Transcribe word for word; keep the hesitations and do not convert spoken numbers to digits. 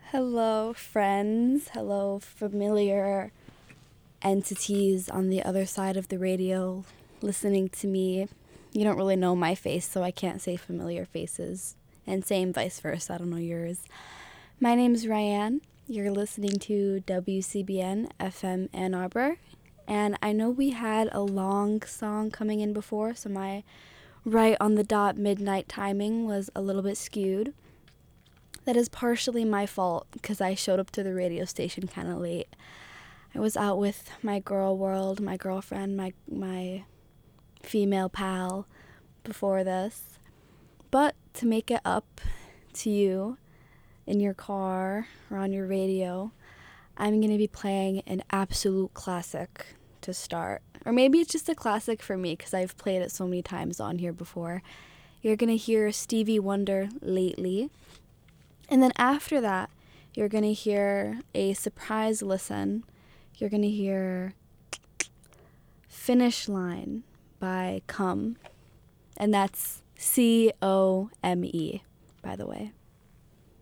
Hello, friends. Hello, familiar entities on the other side of the radio listening to me. You don't really know my face, so I can't say familiar faces. And same vice versa. I don't know yours. My name is Ryan. You're listening to W C B N F M Ann Arbor. And I know we had a long song coming in before, so my right on the dot midnight timing was a little bit skewed. That is partially my fault because I showed up to the radio station kind of late. I was out with my girl world, my girlfriend, my my female pal before this. But to make it up to you in your car or on your radio, I'm going to be playing an absolute classic to start. Or maybe it's just a classic for me because I've played it so many times on here before. You're going to hear Stevie Wonder, Lately. And then after that, you're going to hear a surprise listen. You're going to hear Finish Line by Come. And that's C O M E, by the way.